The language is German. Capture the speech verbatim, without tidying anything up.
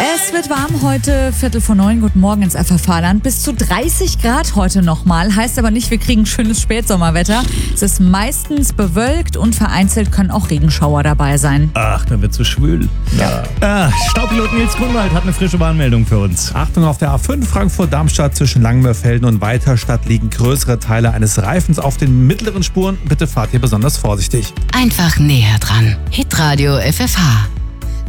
Es wird warm heute, Viertel vor neun. Guten Morgen ins F F H-Land. Bis zu dreißig Grad heute nochmal. Heißt aber nicht, wir kriegen schönes Spätsommerwetter. Es ist meistens bewölkt und vereinzelt können auch Regenschauer dabei sein. Ach, dann wird's so schwül. Ja. Ah, Staubpilot Nils Grunwald hat eine frische Warnmeldung für uns. Achtung, auf der A fünf Frankfurt-Darmstadt zwischen Langenmörfelden und Weiterstadt liegen größere Teile eines Reifens auf den mittleren Spuren. Bitte fahrt hier besonders vorsichtig. Einfach näher dran. Hitradio F F H.